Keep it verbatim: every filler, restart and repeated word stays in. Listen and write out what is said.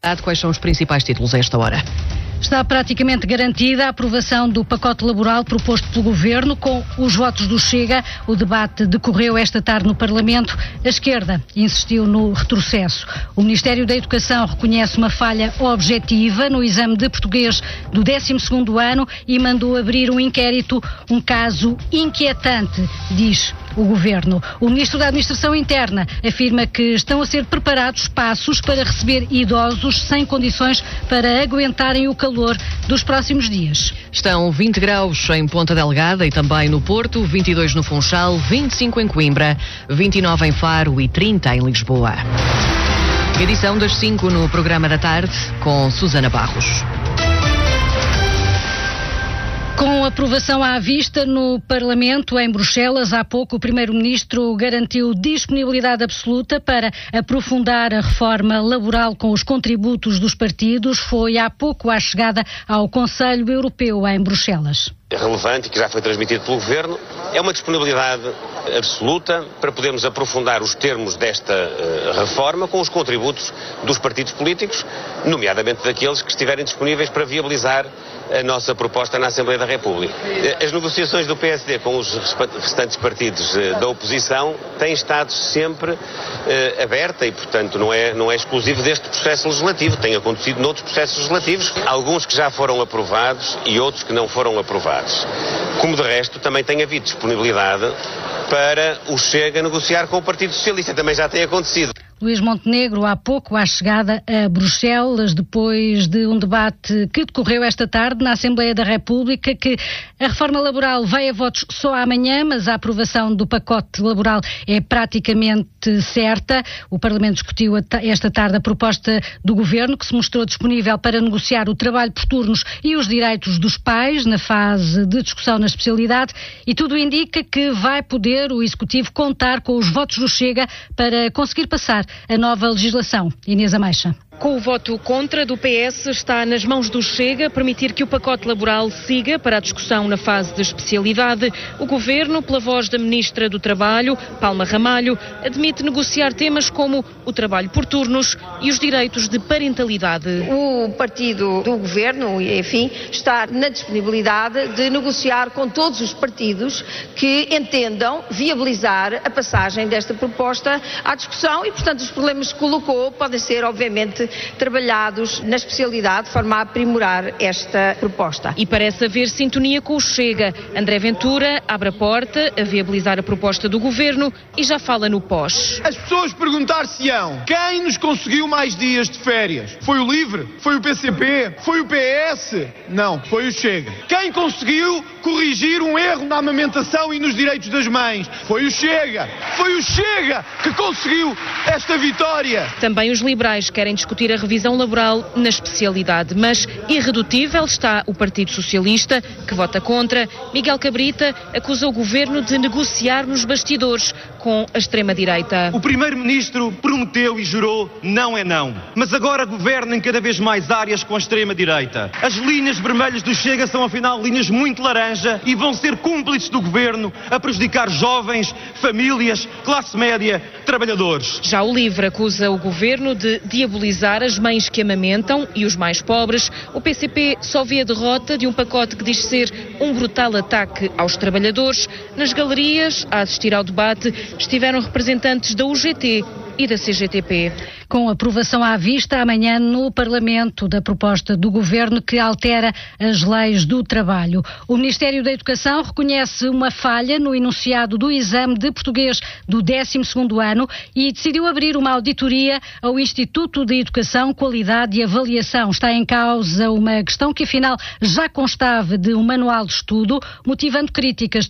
Quais são os principais títulos a esta hora? Está praticamente garantida a aprovação do pacote laboral proposto pelo Governo com os votos do Chega. O debate decorreu esta tarde no Parlamento. A esquerda insistiu no retrocesso. O Ministério da Educação reconhece uma falha objetiva no exame de português do décimo segundo ano e mandou abrir um inquérito, um caso inquietante, diz o Governo. O Ministro da Administração Interna afirma que estão a ser preparados espaços para receber idosos sem condições para aguentarem o calor dos próximos dias. Estão vinte graus em Ponta Delgada e também no Porto, vinte e dois no Funchal, vinte e cinco em Coimbra, vinte e nove em Faro e trinta em Lisboa. Edição das cinco no programa da tarde com Susana Barros. Com aprovação à vista no Parlamento, em Bruxelas, há pouco o Primeiro-Ministro garantiu disponibilidade absoluta para aprofundar a reforma laboral com os contributos dos partidos. Foi há pouco à chegada ao Conselho Europeu em Bruxelas. É relevante e que já foi transmitido pelo Governo, é uma disponibilidade absoluta para podermos aprofundar os termos desta uh, reforma com os contributos dos partidos políticos, nomeadamente daqueles que estiverem disponíveis para viabilizar a nossa proposta na Assembleia da República. As negociações do P S D com os restantes partidos uh, da oposição têm estado sempre uh, aberta e, portanto, não é, não é exclusivo deste processo legislativo, tem acontecido noutros processos legislativos, alguns que já foram aprovados e outros que não foram aprovados. Como de resto também tem havido disponibilidade para o Chega negociar com o Partido Socialista, também já tem acontecido. Luís Montenegro, há pouco à chegada a Bruxelas, depois de um debate que decorreu esta tarde na Assembleia da República, que a reforma laboral vai a votos só amanhã, mas a aprovação do pacote laboral é praticamente certa. O Parlamento discutiu esta tarde a proposta do Governo, que se mostrou disponível para negociar o trabalho por turnos e os direitos dos pais na fase de discussão na especialidade, e tudo indica que vai poder o Executivo contar com os votos do Chega para conseguir passar a nova legislação. Inês Ameixa. Com o voto contra do P S, está nas mãos do Chega permitir que o pacote laboral siga para a discussão na fase de especialidade. O Governo, pela voz da Ministra do Trabalho, Palma Ramalho, admite negociar temas como o trabalho por turnos e os direitos de parentalidade. O partido do Governo, enfim, está na disponibilidade de negociar com todos os partidos que entendam viabilizar a passagem desta proposta à discussão e, portanto, os problemas que colocou podem ser, obviamente, trabalhados na especialidade de forma a aprimorar esta proposta. E parece haver sintonia com o Chega. André Ventura abre a porta a viabilizar a proposta do Governo e já fala no pós. As pessoas perguntar-se-ão: quem nos conseguiu mais dias de férias? Foi o LIVRE? Foi o P C P? Foi o P S? Não, foi o Chega. Quem conseguiu corrigir um erro na amamentação e nos direitos das mães? Foi o Chega. Foi o Chega que conseguiu esta vitória. Também os liberais querem discutir a revisão laboral na especialidade, mas irredutível está o Partido Socialista, que vota contra. Miguel Cabrita acusa o Governo de negociar nos bastidores com a extrema-direita. O Primeiro-Ministro prometeu e jurou não é não, mas agora governa em cada vez mais áreas com a extrema-direita. As linhas vermelhas do Chega são afinal linhas muito laranja e vão ser cúmplices do Governo a prejudicar jovens, famílias, classe média, trabalhadores. Já o LIVRE acusa o Governo de diabolizar as mães que amamentam e os mais pobres. O P C P só vê a derrota de um pacote que diz ser um brutal ataque aos trabalhadores. Nas galerias, a assistir ao debate, estiveram representantes da U G T e da C G T P. Com aprovação à vista amanhã no Parlamento da proposta do Governo que altera as leis do trabalho. O Ministério da Educação reconhece uma falha no enunciado do exame de português do décimo segundo ano e decidiu abrir uma auditoria ao Instituto de Educação, Qualidade e Avaliação. Está em causa uma questão que afinal já constava de um manual de estudo, motivando críticas